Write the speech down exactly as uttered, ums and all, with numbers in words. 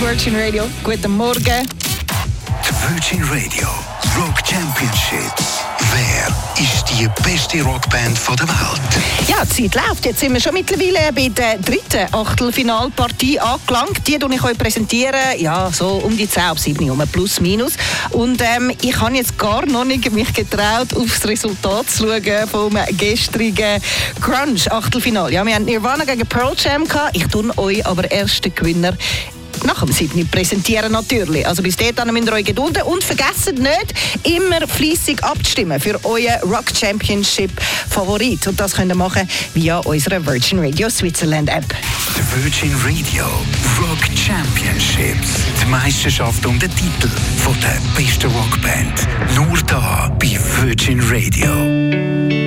Virgin Radio. Guten Morgen. Die Virgin Radio Rock Championship. Wer ist die beste Rockband der Welt? Ja, die Zeit läuft. Jetzt sind wir schon mittlerweile bei der dritten Achtelfinalpartie angelangt. Die präsentiere ich euch präsentieren, ja, so um die zehn ab sieben um plus minus. Und ähm, ich habe jetzt gar noch nicht mich getraut, auf das Resultat zu schauen vom gestrigen Grunge-Achtelfinal. Ja, wir hatten Nirvana gegen Pearl Jam gehabt. Ich tue euch aber erst den Gewinner nach dem siebten präsentieren natürlich. Also bis dahin müsst ihr euch gedulden und vergesst nicht, immer fleissig abzustimmen für euren Rock Championship Favorit. Und das könnt ihr machen via unserer Virgin Radio Switzerland App. Die Virgin Radio Rock Championships. Die Meisterschaft um den Titel von der besten Rockband. Nur da bei Virgin Radio.